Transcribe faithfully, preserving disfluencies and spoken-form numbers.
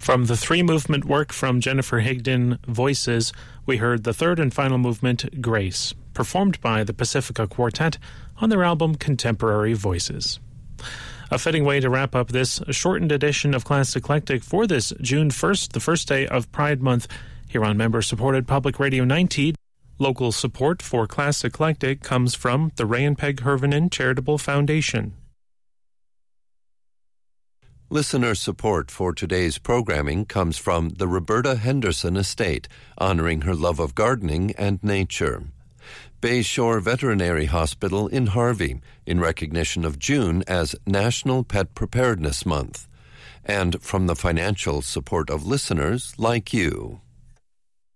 From the three-movement work from Jennifer Higdon, Voices, we heard the third and final movement, Grace, performed by the Pacifica Quartet on their album Contemporary Voices. A fitting way to wrap up this shortened edition of Class Eclectic for this June first, the first day of Pride Month, here on member-supported Public Radio ninety. Local support for Class Eclectic comes from the Ray and Peg Hervanen Charitable Foundation. Listener support for today's programming comes from the Roberta Henderson Estate, honoring her love of gardening and nature. Bayshore Veterinary Hospital in Harvey, in recognition of June as National Pet Preparedness Month. And from the financial support of listeners like you.